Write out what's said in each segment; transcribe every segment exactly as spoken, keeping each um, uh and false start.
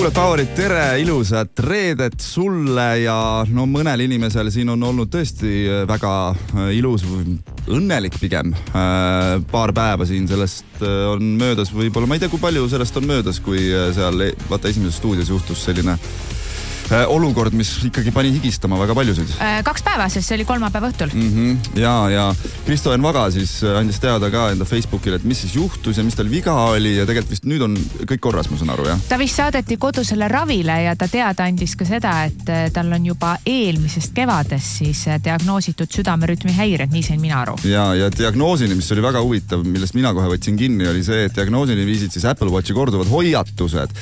kuulad Paurit, tere, ilusat reedet sulle ja no mõnel inimesel siin on olnud tõesti väga ilus, õnnelik pigem. Paar päeva siin sellest on möödas, võib-olla ma ei tea, kui palju sellest on möödas, kui seal vaata esimeses stuudios juhtus selline olukord, mis ikkagi pani higistama väga paljusid. Kaks päeva, sest see oli kolmapäeva õhtul. Mm-hmm. Ja, ja Kristo Enn Vaga siis andis teada ka enda Facebookile, et mis siis juhtus ja mis tal viga oli ja tegelikult vist nüüd on kõik korras, ma saan aru, jah? Ta vist saadeti kodusele ravile ja ta teada andis ka seda, et tal on juba eelmisest kevadest siis diagnoositud südamerütmi häired, nii sain mina aru. Ja, ja diagnoosini, mis oli väga huvitav, millest mina kohe võtsin kinni, oli see, et diagnoosini viisid siis Apple Watchi korduvad hoiatused.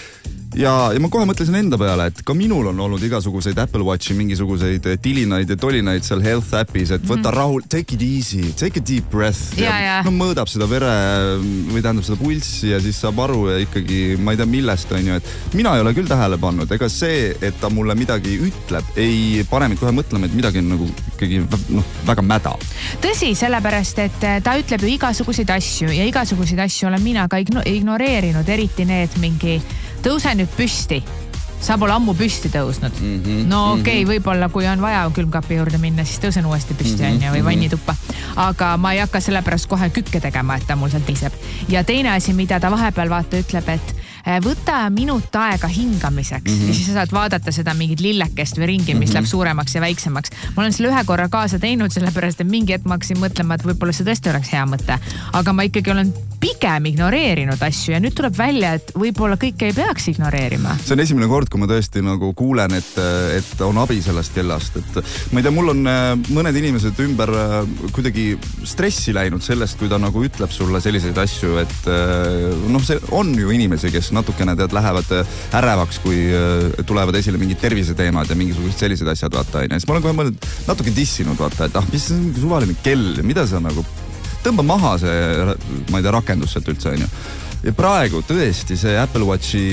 Ja, ja ma kohe mõtlesin enda peale, et ka minul on olnud igasuguseid Apple Watchi, mingisuguseid tilinaid ja tolinaid seal health appis, et võta mm. rahul, take it easy, take a deep breath. Ja, ja, ja. No, mõõdab seda vere või tähendab seda pulssi ja siis saab aru ja ikkagi, ma ei tea millest on ju, et mina ei ole küll tähele pannud, ega see, et ta mulle midagi ütleb, ei pane mind kohe mõtlema, et midagi on nagu ikkagi no, väga mäda. Tõsi, sellepärast, et ta ütleb ju igasuguseid asju ja igasuguseid asju olen mina ka ignoreerinud, eriti need mingi tõuse nüüd püsti. Sa pole ammu püsti tõusnud. Mm-hmm, no okei, okay, mm-hmm. võib-olla kui on vaja külmkapi juurde minna, siis tõusen uuesti püsti mm-hmm, on, või vannituppa. Aga ma ei hakka sellepärast kohe kükke tegema, et ta mul sealt tiseb. Ja teine asi, mida ta vahepeal vaata ütleb, et võta minut aega hingamiseks mm-hmm. ja siis sa saad vaadata seda mingit lillekest või ringi, mis mm-hmm. läheb suuremaks ja väiksemaks. Ma olen selle ühe korra kaasa teinud, sellepärast et mingi hetk ma hakkasin mõtlema, et võib-olla see tõesti oleks hea mõte. Aga ma ikkagi olen pigem ignoreerinud asju ja nüüd tuleb välja, et võib-olla kõike ei peaks ignoreerima. See on esimene kord, kui ma tõesti nagu kuulen, et, et on abi sellest kellast. Et ma ei tea, mul on mõned inimesed ümber kuidagi stressi läinud sellest, kui ta nagu ütleb sulle selliseid asju, et noh, see on ju inimesi, kes natukene tead lähevad ärevaks, kui tulevad esile mingid terviseteemad ja mingisugused sellised asjad, vaata. Ja siis ma olen kohe mõelnud natuke dissinud, vaata, et ah, mis see on mingi suvaline kell, mida sa nagu tõmba maha see, ma ei tea, rakendus sealt üldse, on ju. Ja praegu tõesti see Apple Watchi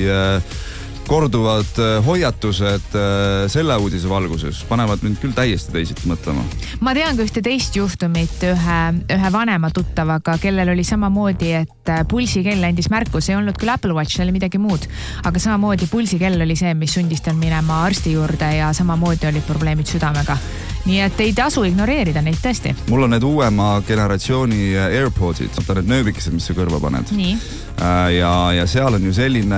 korduvad hoiatused selle uudise valguses panevad mind küll täiesti teisiti mõtlema. Ma tean ka ühte teist juhtumit ühe, ühe vanema tuttavaga, kellel oli samamoodi, et pulsikell andis märku, see ei olnud küll Apple Watch, see oli midagi muud, aga samamoodi pulsikell oli see, mis sundis tal minema arsti juurde ja samamoodi olid probleemid südamega. Nii et ei tasu ignoreerida neid tõesti. Mul on need uuema generatsiooni AirPodsid, saab ta need nööbikesed, mis sa kõrva paned. Nii. Ja, ja seal on ju selline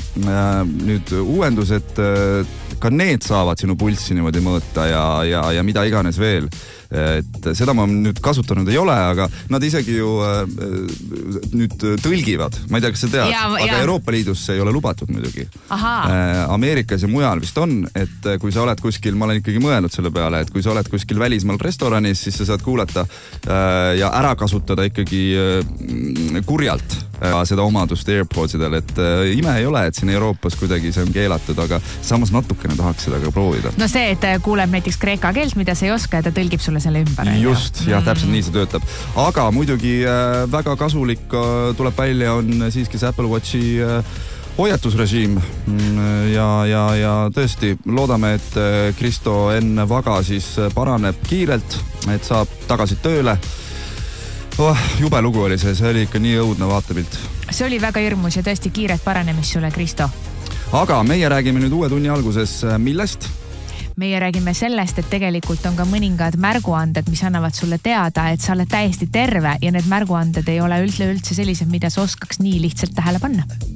nüüd uuendus, et ka need saavad sinu pulssi niimoodi mõõta ja, ja, ja mida iganes veel. Et seda ma nüüd kasutanud ei ole, aga nad isegi ju äh, nüüd tõlgivad. Ma ei tea, kas sa tead, ja, aga ja. Euroopa Liidus see ei ole lubatud muidugi. Äh, Ameerikas ja mujal vist on, et kui sa oled kuskil, ma olen ikkagi mõelnud selle peale, et kui sa oled kuskil välismaal restoranis, siis sa saad kuulata äh, ja ära kasutada ikkagi äh, kurjalt äh, seda omadust AirPodsidel, et äh, ime ei ole, et siin Euroopas kuidagi see on keelatud, aga samas natukene tahaks seda ka proovida. No see, et kuuleb näiteks kreeka keelt, mida sa ei oska ja ta tõlgib sulle selle ümber. Just, jah, täpselt nii see töötab. Aga muidugi äh, väga kasulik äh, tuleb välja on siiski see Apple Watchi äh, hoiatusrežiim ja, ja, ja tõesti loodame, et Kristo Enn Vaga siis paraneb kiirelt, et saab tagasi tööle. Oh, jube lugu oli see, see oli ikka nii õudne vaatepilt. See oli väga hirmus ja tõesti kiiret paranemist sulle, Kristo. Aga meie räägime nüüd uue tunni alguses millest? Meie räägime sellest, et tegelikult on ka mõningad märguanded, mis annavad sulle teada, et sa oled täiesti terve ja need märguanded ei ole üldse, üldse sellised, mida sa oskaks nii lihtsalt tähele panna.